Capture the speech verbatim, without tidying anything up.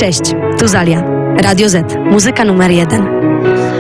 Cześć, tu Zalia. Radio Z, muzyka numer jeden.